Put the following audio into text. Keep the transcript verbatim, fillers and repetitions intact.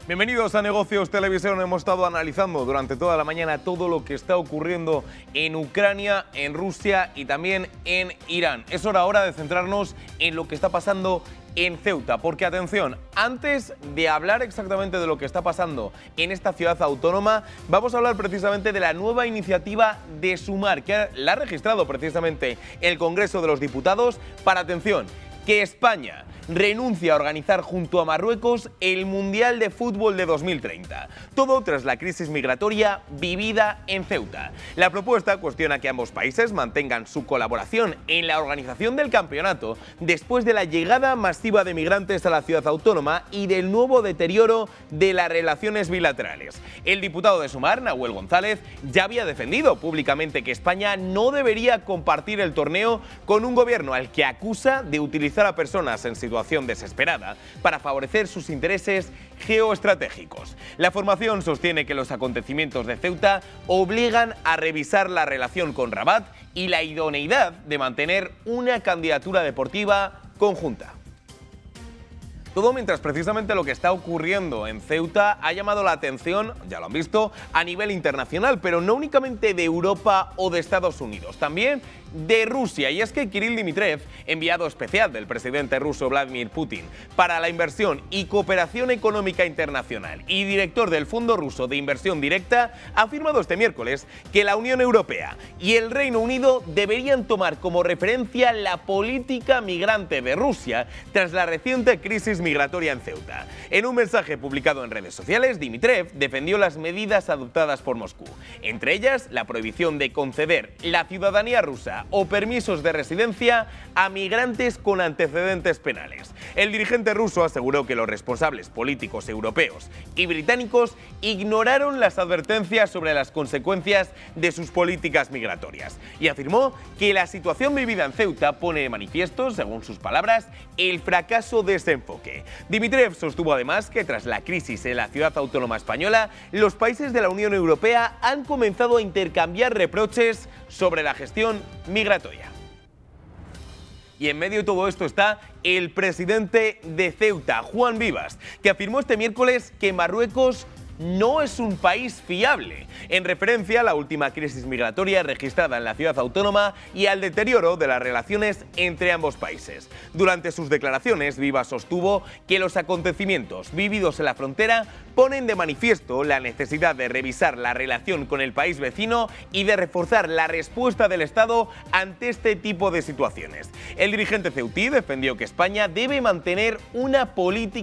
Bienvenidos a Negocios Televisión. Hemos estado analizando durante toda la mañana todo lo que está ocurriendo en Ucrania, en Rusia y también en Irán. Es hora ahora de centrarnos en lo que está pasando en Ceuta, porque atención, antes de hablar exactamente de lo que está pasando en esta ciudad autónoma, vamos a hablar precisamente de la nueva iniciativa de Sumar, que la ha registrado precisamente el Congreso de los Diputados para, atención, que España renuncia a organizar junto a Marruecos el Mundial de Fútbol de dos mil treinta. Todo tras la crisis migratoria vivida en Ceuta. La propuesta cuestiona que ambos países mantengan su colaboración en la organización del campeonato después de la llegada masiva de migrantes a la ciudad autónoma y del nuevo deterioro de las relaciones bilaterales. El diputado de Sumar, Nahuel González, ya había defendido públicamente que España no debería compartir el torneo con un gobierno al que acusa de utilizar a personas en situación situación desesperada para favorecer sus intereses geoestratégicos. La formación sostiene que los acontecimientos de Ceuta obligan a revisar la relación con Rabat y la idoneidad de mantener una candidatura deportiva conjunta. Todo mientras precisamente lo que está ocurriendo en Ceuta ha llamado la atención, ya lo han visto, a nivel internacional, pero no únicamente de Europa o de Estados Unidos, también de Rusia. Y es que Kirill Dmitriev, enviado especial del presidente ruso Vladimir Putin para la inversión y cooperación económica internacional y director del Fondo Ruso de Inversión Directa, ha afirmado este miércoles que la Unión Europea y el Reino Unido deberían tomar como referencia la política migrante de Rusia tras la reciente crisis migratoria en Ceuta. En un mensaje publicado en redes sociales, Dmitriev defendió las medidas adoptadas por Moscú, entre ellas la prohibición de conceder la ciudadanía rusa o permisos de residencia a migrantes con antecedentes penales. El dirigente ruso aseguró que los responsables políticos europeos y británicos ignoraron las advertencias sobre las consecuencias de sus políticas migratorias y afirmó que la situación vivida en Ceuta pone de manifiesto, según sus palabras, el fracaso de ese enfoque. Dmitriev sostuvo además que tras la crisis en la ciudad autónoma española, los países de la Unión Europea han comenzado a intercambiar reproches sobre la gestión migratoria. Y en medio de todo esto está el presidente de Ceuta, Juan Vivas, que afirmó este miércoles que Marruecos no es un país fiable, en referencia a la última crisis migratoria registrada en la ciudad autónoma y al deterioro de las relaciones entre ambos países. Durante sus declaraciones, Vivas sostuvo que los acontecimientos vividos en la frontera ponen de manifiesto la necesidad de revisar la relación con el país vecino y de reforzar la respuesta del Estado ante este tipo de situaciones. El dirigente ceutí defendió que España debe mantener una política